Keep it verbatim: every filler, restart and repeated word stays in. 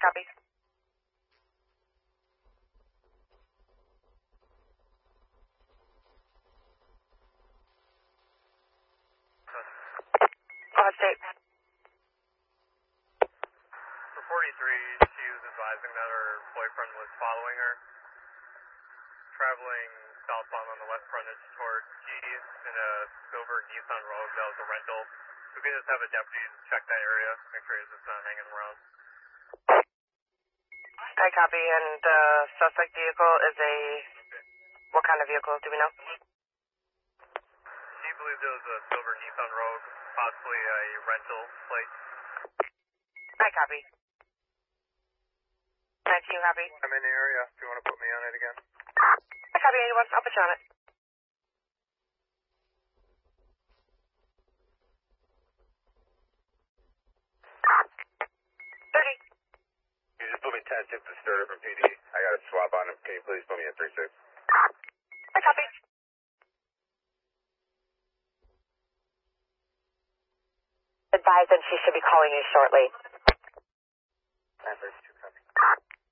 copy. Go ahead, state. For forty-three, she was advising that her boyfriend was following her, traveling southbound on the west frontage toward G in a silver Nissan Rogue that was a rental. We could just have a deputy check that area, make sure he's just not hanging around. I copy, and the uh, suspect vehicle is a, what kind of vehicle, do we know? She believed it was a silver Nissan Rogue, possibly a rental plate. I copy. nineteen copy. I'm in the area, if you want to put me on it again. I copy, anyone, I'll put you on it. thirty. You just put me ten six to Sturter from P D. I got a swap on him. Can you please put me at three six? I copy. Advise that she should be calling you shortly. nine three two.